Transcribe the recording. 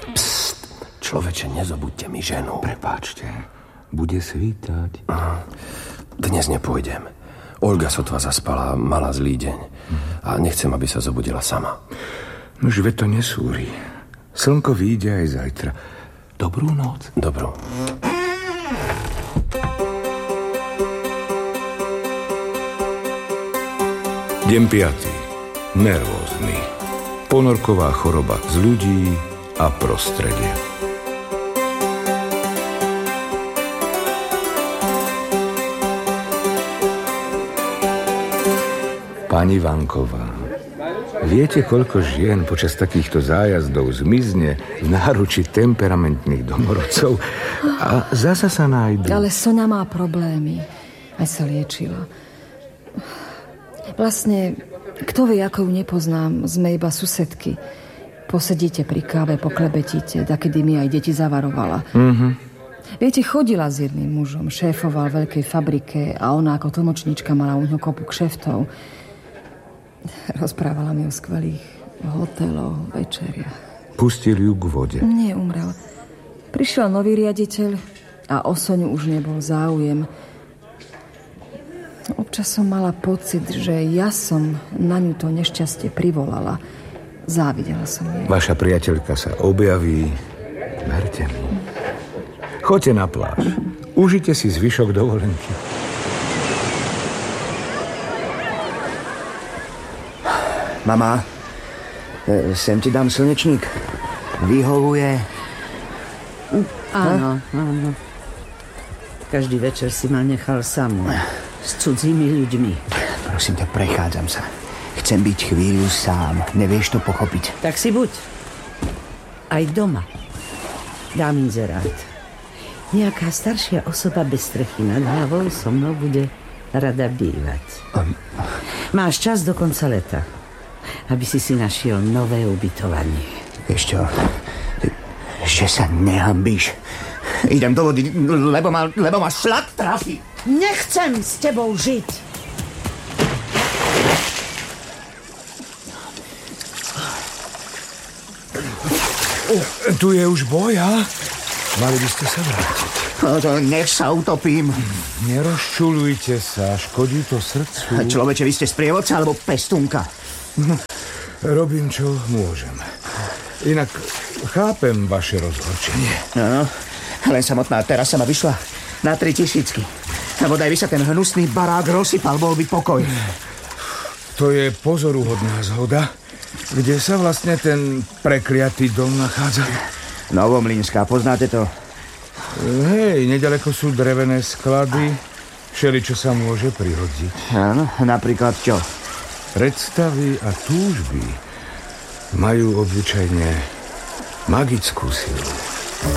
Pst, človeče, nezobudte mi ženu. Prepáčte, bude svítať. Dnes nepôjdem. Olga sotva zaspala, mala zlý deň. A nechcem, aby sa zobudila sama. Nož veď to nesúri. Slnko vyjde aj zajtra. Dobrú noc. Dobrú. Deň 5. Nervózny. Ponorková choroba z ľudí a prostredie. Pani Vanková, viete, koľko žien počas takýchto zájazdov zmizne v náruči temperamentných domorodcov a zasa sa nájdu? Ale Soňa má problémy. Aj sa liečila. Vlastne, kto vie, ako ju nepoznám, sme iba susedky. Posedíte pri káve, poklebetíte, dakedy mi aj deti zavarovala. Viete, chodila s jedným mužom, šéfoval v veľkej fabrike a ona ako tlmočníčka mala u ňo kopu kšeftov. Rozprávala mi o skvelých hoteloch, večeriach. Pustil ju k vode? Nie, umrel. Prišiel nový riaditeľ a o Soňu už nebol záujem. Občas som mala pocit, že ja som na ňu to nešťastie privolala. Závidela som jej. Vaša priateľka sa objaví. Verte mi. Choďte na pláž. Užite si zvyšok dovolenky. Mama, sem ti dám slnečník. Vyhovuje? Áno. Každý večer si ma nechal samú. S cudzími ľuďmi. Prosím ťa, prechádzam sa. Chcem byť chvíľu sám. Nevieš to pochopiť? Tak si buď. Aj doma. Dám inzerát. Nejaká staršia osoba bez strechy nad hlavou so mnou bude rada bývať. Máš čas do konca leta, aby si našiel nové ubytovanie. Vieš čo? Že sa nehambíš. Idem do vody, lebo ma šlak trafi. Nechcem s tebou žiť. Tu je už boja. Mali by ste sa vrátiť. Nech sa utopím. Nerozčulujte sa, škodí to srdcu. Človeče, vy ste sprievodca alebo pestunka? Robím, čo môžem. Inak chápem vaše rozhorčenie. Áno, len samotná terasa ma vyšla na 3000. A bodaj by sa ten hnusný barák rozsypal, bol by pokoj. To je pozoruhodná zhoda. Kde sa vlastne ten prekliatý dom nachádza? Novomlýnská, poznáte to? Hej, nedaleko sú drevené sklady. Všeličo sa môže prihodiť. Áno, napríklad čo? Predstavy a túžby majú obyčajne magickú silu.